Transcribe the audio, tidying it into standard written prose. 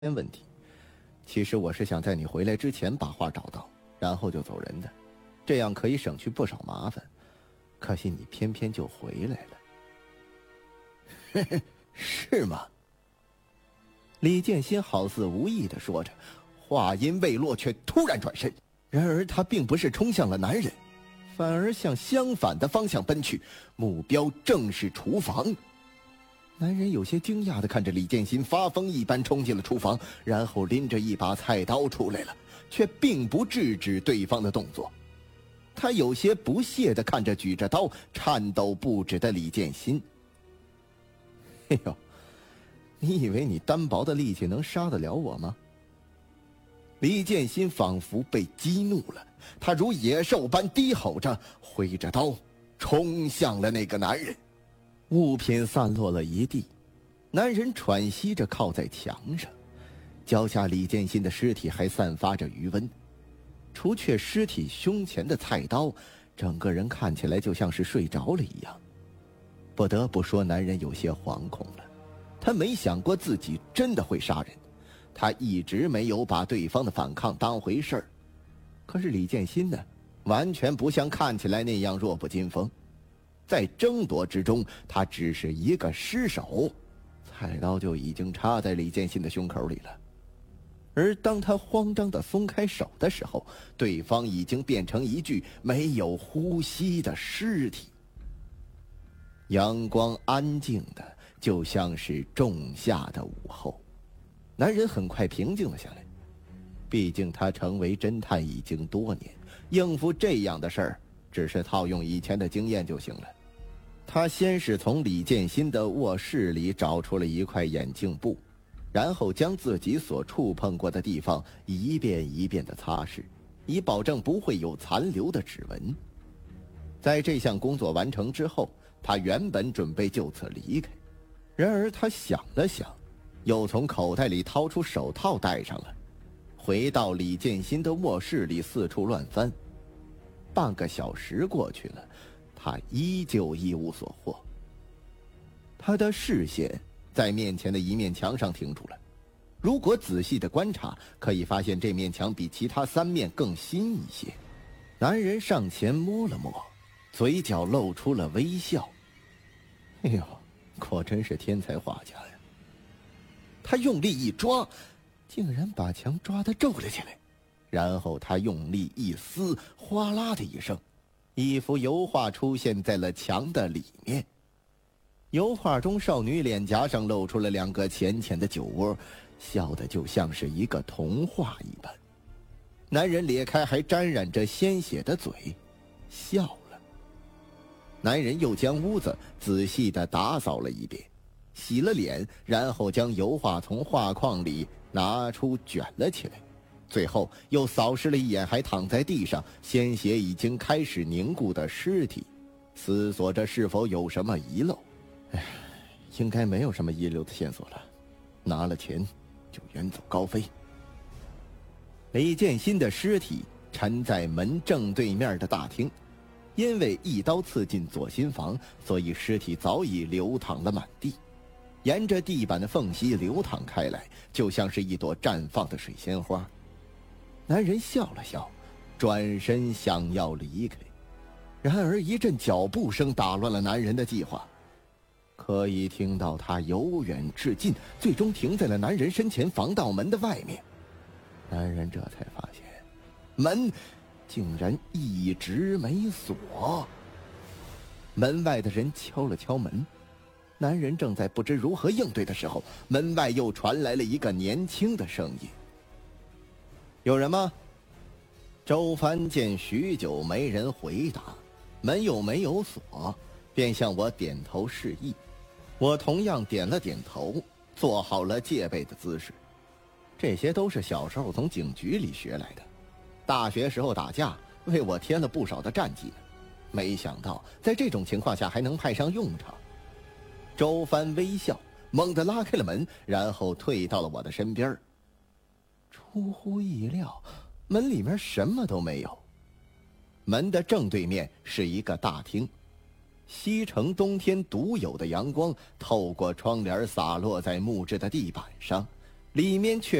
问题。其实我是想在你回来之前把画找到，然后就走人的，这样可以省去不少麻烦。可惜你偏偏就回来了。嘿嘿，是吗？李建新好似无意地说着，话音未落却突然转身。然而他并不是冲向了男人，反而向相反的方向奔去，目标正是厨房。男人有些惊讶地看着李建新发疯一般冲进了厨房，然后拎着一把菜刀出来了，却并不制止对方的动作。他有些不屑地看着举着刀颤抖不止的李建新。哎呦，你以为你单薄的力气能杀得了我吗？李建新仿佛被激怒了，他如野兽般低吼着，挥着刀冲向了那个男人。物品散落了一地，男人喘息着靠在墙上，脚下李建新的尸体还散发着余温。除却尸体胸前的菜刀，整个人看起来就像是睡着了一样。不得不说，男人有些惶恐了，他没想过自己真的会杀人，他一直没有把对方的反抗当回事儿。可是李建新呢，完全不像看起来那样弱不禁风。在争夺之中，他只是一个失手，菜刀就已经插在李建新的胸口里了。而当他慌张地松开手的时候，对方已经变成一具没有呼吸的尸体。阳光安静的就像是仲夏的午后，男人很快平静了下来。毕竟他成为侦探已经多年，应付这样的事儿只是套用以前的经验就行了。他先是从李建新的卧室里找出了一块眼镜布，然后将自己所触碰过的地方一遍一遍地擦拭，以保证不会有残留的指纹。在这项工作完成之后，他原本准备就此离开，然而他想了想，又从口袋里掏出手套戴上了，回到李建新的卧室里四处乱翻。半个小时过去了，他依旧一无所获。他的视线在面前的一面墙上停住了，如果仔细的观察，可以发现这面墙比其他三面更新一些。男人上前摸了摸，嘴角露出了微笑。哎呦，果真是天才画家呀！他用力一抓，竟然把墙抓得皱了起来。然后他用力一撕，哗啦的一声，一幅油画出现在了墙的里面。油画中少女脸颊上露出了两个浅浅的酒窝，笑得就像是一个童话一般。男人咧开还沾染着鲜血的嘴，笑了。男人又将屋子仔细地打扫了一遍，洗了脸，然后将油画从画框里拿出卷了起来，最后又扫视了一眼还躺在地上鲜血已经开始凝固的尸体，思索着是否有什么遗漏。应该没有什么遗留的线索了，拿了钱就远走高飞。李建新的尸体沉在门正对面的大厅，因为一刀刺进左心房，所以尸体早已流淌了满地，沿着地板的缝隙流淌开来，就像是一朵绽放的水仙花。男人笑了笑，转身想要离开，然而一阵脚步声打乱了男人的计划。可以听到他由远至近，最终停在了男人身前防盗门的外面。男人这才发现，门竟然一直没锁。门外的人敲了敲门，男人正在不知如何应对的时候，门外又传来了一个年轻的声音：“有人吗？”周帆见许久没人回答，门又没有锁，便向我点头示意。我同样点了点头，做好了戒备的姿势。这些都是小时候从警局里学来的，大学时候打架为我添了不少的战绩呢。没想到在这种情况下还能派上用场。周帆微笑，猛地拉开了门，然后退到了我的身边。出乎意料，门里面什么都没有。门的正对面是一个大厅，西城冬天独有的阳光透过窗帘洒落在木质的地板上， 里面却